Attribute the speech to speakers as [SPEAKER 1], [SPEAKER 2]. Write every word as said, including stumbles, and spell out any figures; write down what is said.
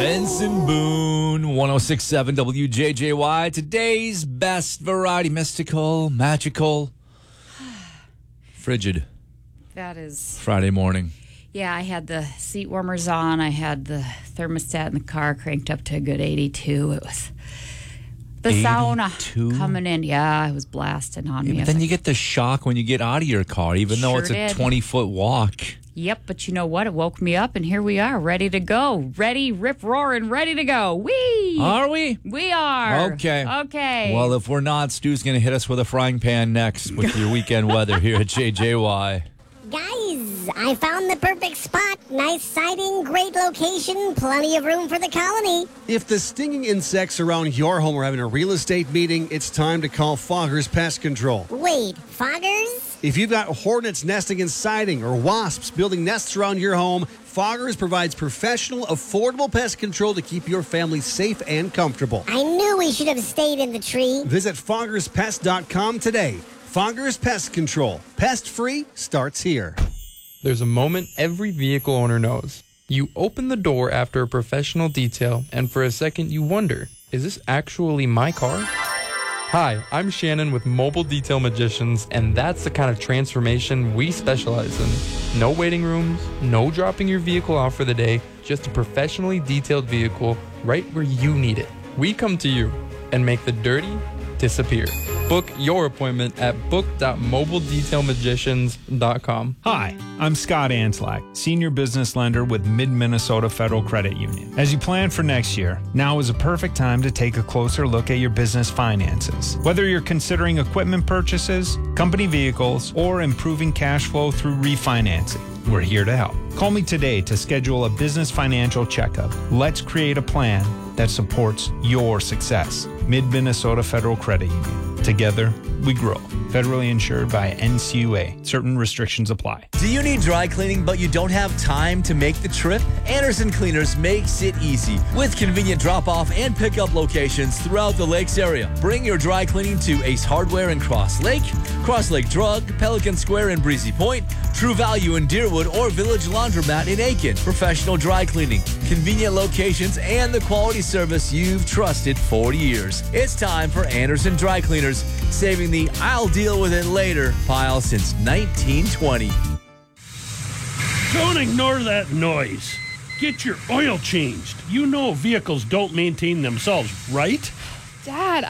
[SPEAKER 1] Benson Boone, one oh six point seven W J J Y. Today's best variety, mystical, magical, frigid.
[SPEAKER 2] That is.
[SPEAKER 1] Friday morning.
[SPEAKER 2] Yeah, I had the seat warmers on. I had the thermostat in the car cranked up to a good eighty-two. It was the
[SPEAKER 1] eighty-two?
[SPEAKER 2] sauna coming in. Yeah, it was blasting on
[SPEAKER 1] Yeah,
[SPEAKER 2] me.
[SPEAKER 1] but then you get the shock when you get out of your car, even
[SPEAKER 2] Sure
[SPEAKER 1] though it's a
[SPEAKER 2] did.
[SPEAKER 1] twenty-foot walk.
[SPEAKER 2] Yep, but you know what? It woke me up, and here we are, ready to go. Ready, rip, roaring, ready to go. Whee!
[SPEAKER 1] Are we?
[SPEAKER 2] We are.
[SPEAKER 1] Okay.
[SPEAKER 2] Okay.
[SPEAKER 1] Well, if we're not, Stu's going to hit us with a frying pan next with your weekend weather here at J J Y.
[SPEAKER 3] Guys, I found the perfect spot. Nice siding, great location, plenty of room for the colony.
[SPEAKER 4] If the stinging insects around your home are having a real estate meeting, it's time to call Foggers Pest Control.
[SPEAKER 3] Wait, Foggers?
[SPEAKER 4] If you've got hornets nesting in siding or wasps building nests around your home, Foggers provides professional, affordable pest control to keep your family safe and comfortable.
[SPEAKER 3] I knew we should have stayed in the tree.
[SPEAKER 4] Visit foggers pest dot com today. Foggers Pest Control. Pest free starts here.
[SPEAKER 5] There's a moment every vehicle owner knows. You open the door after a professional detail, and for a second you wonder, is this actually my car? Hi, I'm Shannon with Mobile Detail Magicians, and that's the kind of transformation we specialize in. No waiting rooms, no dropping your vehicle off for the day, just a professionally detailed vehicle right where you need it. We come to you and make the dirty disappear. Book your appointment at book dot mobile detail magicians dot com.
[SPEAKER 6] Hi, I'm Scott Anslak, Senior Business Lender with Mid-Minnesota Federal Credit Union. As you plan for next year, now is a perfect time to take a closer look at your business finances. Whether you're considering equipment purchases, company vehicles, or improving cash flow through refinancing, we're here to help. Call me today to schedule a business financial checkup. Let's create a plan that supports your success. Mid-Minnesota Federal Credit Union. Together, we grow. Federally insured by N C U A. Certain restrictions apply.
[SPEAKER 1] Do you need dry cleaning but you don't have time to make the trip? Anderson Cleaners makes it easy with convenient drop-off and pickup locations throughout the Lakes area. Bring your dry cleaning to Ace Hardware in Cross Lake, Cross Lake Drug, Pelican Square in Breezy Point, True Value in Deerwood, or Village Laundromat in Aiken. Professional dry cleaning, convenient locations, and the quality service you've trusted for years. It's time for Anderson Dry Cleaners, saving the I'll deal with it later pile since nineteen twenty.
[SPEAKER 7] Don't ignore that noise. Get your oil changed. You know vehicles don't maintain themselves, right?
[SPEAKER 8] Dad,